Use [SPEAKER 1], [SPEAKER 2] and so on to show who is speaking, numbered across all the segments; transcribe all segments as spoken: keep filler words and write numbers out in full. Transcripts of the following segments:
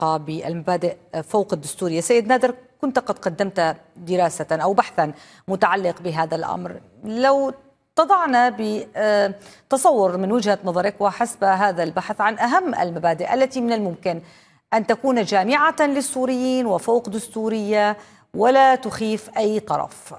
[SPEAKER 1] بالمبادئ فوق الدستورية. سيد نادر، كنت قد قدمت دراسة أو بحثا متعلق بهذا الأمر، لو تضعنا بتصور من وجهة نظرك وحسب هذا البحث عن أهم المبادئ التي من الممكن أن تكون جامعة للسوريين وفوق دستورية ولا تخيف أي طرف.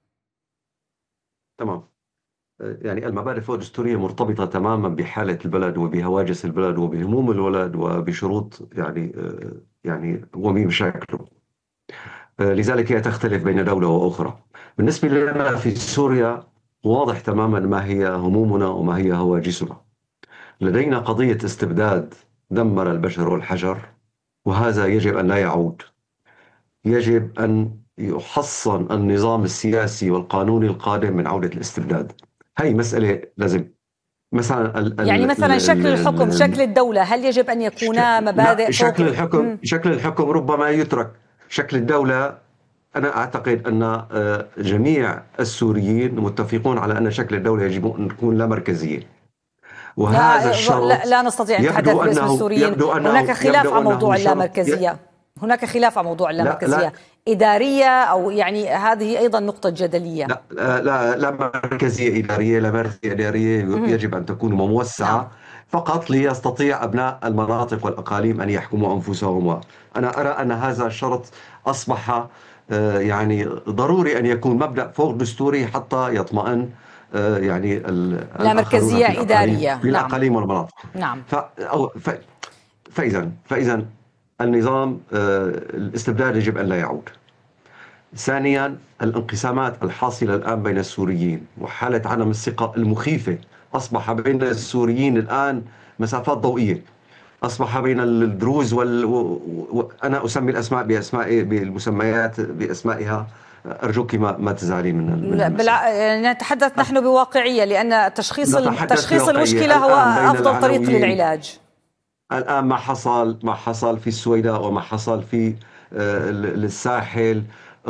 [SPEAKER 2] تمام. يعني المبادئ فوق الدستورية مرتبطة تماما بحالة البلد وبهواجس البلد وبهموم البلد وبشروط يعني يعني وبمشاكله. لذلك هي تختلف بين دولة وأخرى. بالنسبة لنا في سوريا واضح تماما ما هي همومنا وما هي هواجسنا. لدينا قضية استبداد دمر البشر والحجر، وهذا يجب أن لا يعود. يجب أن يحصن النظام السياسي والقانوني القادم من عودة الاستبداد. هي مسألة لازم مثلا ال
[SPEAKER 1] يعني مثلا
[SPEAKER 2] ال
[SPEAKER 1] شكل الحكم،
[SPEAKER 2] ال
[SPEAKER 1] شكل الدولة، هل يجب أن يكون مبادئ فوق؟
[SPEAKER 2] شكل الحكم شكل الحكم ربما يترك. شكل الدولة أنا أعتقد أن جميع السوريين متفقون على أن شكل الدولة يجب أن تكون لا مركزية، وهذا
[SPEAKER 1] لا,
[SPEAKER 2] الشرط
[SPEAKER 1] لا, لا نستطيع أن نتحدث باسم السوريين. هناك خلاف عن موضوع اللامركزية. هناك خلاف عن موضوع اللامركزية. لا لا إدارية أو يعني هذه أيضا نقطة جدلية.
[SPEAKER 2] لا لا لا مركزية إدارية، لا مركزية إدارية يجب أن تكون موسعة. نعم. فقط ليستطيع أبناء المناطق والأقاليم أن يحكموا أنفسهم. أنا أرى أن هذا الشرط أصبح يعني ضروري أن يكون مبدأ فوق دستوري حتى يطمئن يعني
[SPEAKER 1] لا مركزية إدارية
[SPEAKER 2] في الأقاليم والمناطق.
[SPEAKER 1] نعم.
[SPEAKER 2] فإذا فإذا النظام الاستبداد يجب أن لا يعود. ثانيا، الانقسامات الحاصلة الآن بين السوريين وحالة عدم الثقة المخيفة. أصبح بين السوريين الآن مسافات ضوئية. أصبح بين الدروز وال و... أنا أسمي الأسماء بأسماء بالمسميات بأسمائها. أرجوك ما ما تزعلي من, من
[SPEAKER 1] لا بالع... نتحدث نحن بواقعية، لأن تشخيص تشخيص المشكلة هو أفضل طريق للعلاج.
[SPEAKER 2] الآن ما حصل ما حصل في السويداء وما حصل في الساحل،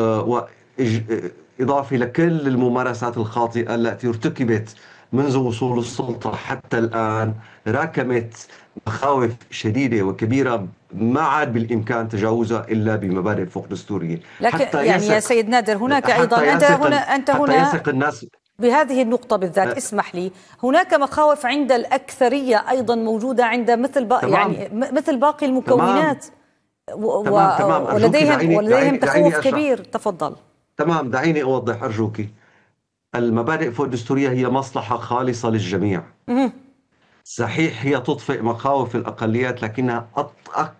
[SPEAKER 2] وإضافة لكل الممارسات الخاطئة التي ارتكبت منذ وصول السلطة حتى الآن، راكمت مخاوف شديدة وكبيرة ما عاد بالإمكان تجاوزها إلا بمبادئ فوق دستورية.
[SPEAKER 1] لكن حتى يعني يا سيد نادر، هناك أيضا أنت هنا أنت هنا
[SPEAKER 2] الناس
[SPEAKER 1] بهذه النقطة بالذات، اسمح لي، هناك مخاوف عند الأكثرية أيضا موجودة عند مثل با يعني مثل باقي المكونات. و...
[SPEAKER 2] تمام. تمام.
[SPEAKER 1] ولديهم
[SPEAKER 2] دعيني
[SPEAKER 1] ولديهم
[SPEAKER 2] دعيني
[SPEAKER 1] تخوف
[SPEAKER 2] دعيني
[SPEAKER 1] كبير. تفضل.
[SPEAKER 2] تمام. دعيني أوضح أرجوك. المبادئ فوق الدستورية هي مصلحة خالصة للجميع.
[SPEAKER 1] مه.
[SPEAKER 2] صحيح هي تطفئ مخاوف الأقليات، لكنها أط...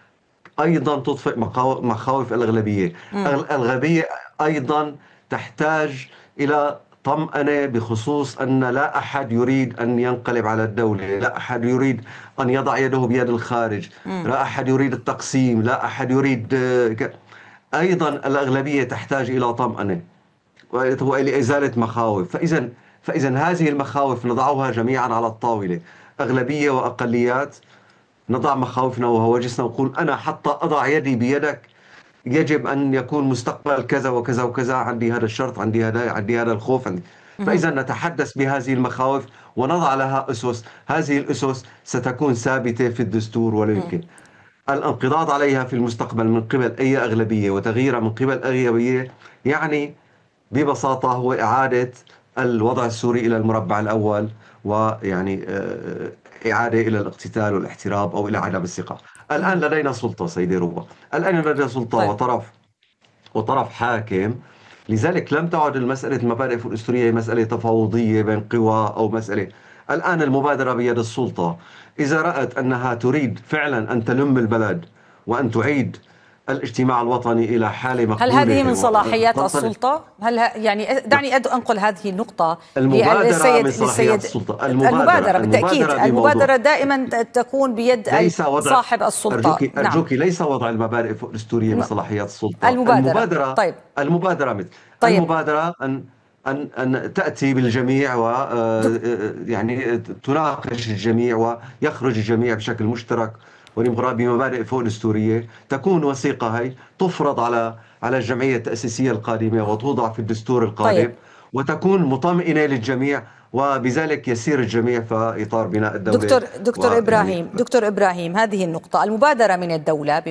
[SPEAKER 2] أيضا تطفئ مخاوف الأغلبية. الأغلبية أيضا تحتاج إلى طمأنة بخصوص أن لا أحد يريد أن ينقلب على الدولة، لا أحد يريد أن يضع يده بيد الخارج،
[SPEAKER 1] مم.
[SPEAKER 2] لا أحد يريد التقسيم، لا أحد يريد. أيضا الأغلبية تحتاج إلى طمأنة وإلى إزالة مخاوف. فإذا فإذا هذه المخاوف نضعها جميعا على الطاولة، أغلبية وأقليات. نضع مخاوفنا وهواجسنا ونقول أنا حتى أضع يدي بيدك يجب أن يكون مستقبل كذا وكذا وكذا، عندي هذا الشرط، عندي هذا عندي هذا الخوف عندي. فإذا نتحدث بهذه المخاوف ونضع لها أسس. هذه الأسس ستكون ثابتة في الدستور، ولا يمكن الانقضاض عليها في المستقبل من قبل أي أغلبية وتغييرها من قبل أغلبية. يعني ببساطة هو إعادة الوضع السوري إلى المربع الأول، ويعني إعادة إلى الاقتتال والاحتراب أو إلى عدم الثقة. الآن لدينا سلطة سيدي روبا، الآن لدينا سلطة طيب. وطرف وطرف حاكم. لذلك لم تعد المسألة المبادئ فوق الدستورية مسألة تفاوضية بين قوى أو مسألة. الآن المبادرة بيد السلطة. إذا رأت أنها تريد فعلا أن تلم البلد وأن تعيد الاجتماع الوطني إلى حالة مقبولة.
[SPEAKER 1] هل هذه من صلاحيات السلطة؟ هل ه... يعني دعني أنقل هذه النقطة
[SPEAKER 2] المبادرة للسيد من صلاحيات السلطة.
[SPEAKER 1] المبادرة, المبادرة بالتأكيد. المبادرة, المبادرة دائما تكون بيد صاحب السلطة.
[SPEAKER 2] أرجوكي, أرجوكي نعم. ليس وضع المبادئ فوق الدستورية من صلاحيات السلطة.
[SPEAKER 1] المبادرة,
[SPEAKER 2] المبادرة
[SPEAKER 1] طيب.
[SPEAKER 2] المبادرة مثل طيب. المبادرة أن أن أن تأتي بالجميع و يعني تناقش الجميع ويخرج الجميع بشكل مشترك بمبادئ فوق الدستورية. تكون وثيقة هي تفرض على على الجمعية التأسيسية القادمة وتوضع في الدستور القادم. طيب. وتكون مطمئنة للجميع، وبذلك يسير الجميع في إطار بناء الدولة.
[SPEAKER 1] دكتور دكتور و... إبراهيم دكتور إبراهيم هذه النقطة، المبادرة من الدولة